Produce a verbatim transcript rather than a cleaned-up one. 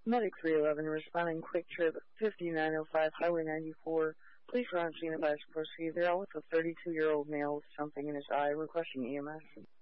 Medic three eleven responding quick trip fifty-nine oh five Highway ninety-four. Please run scene advice proceed. They're all with a thirty-two-year-old male with something in his eye requesting E M S.